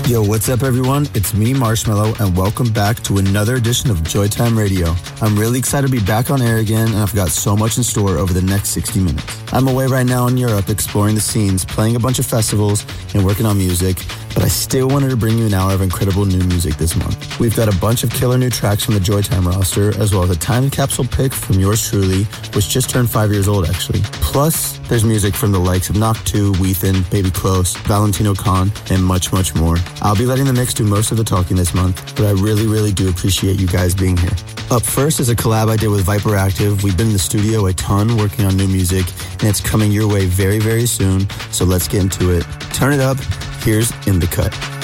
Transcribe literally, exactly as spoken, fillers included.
Yo, what's up, everyone? It's me, Marshmallow, and welcome back to another edition of Joytime Radio. I'm really excited to be back on air again, and I've got so much in store over the next sixty minutes. I'm away right now in Europe exploring the scenes, playing a bunch of festivals, and working on music, but I still wanted to bring you an hour of incredible new music this month. We've got a bunch of killer new tracks from the Joytime roster, as well as a time capsule pick from yours truly, which just turned five years old, actually. Plus, there's music from the likes of Knock two, Weathen, Baby Close, Valentino Khan, and much, much more. I'll be letting the mix do most of the talking this month, but I really, really do appreciate you guys being here. Up first is a collab I did with Viper Active. We've been in the studio a ton working on new music, and it's coming your way very, very soon, so let's get into it. Turn it up. Here's In the Cut.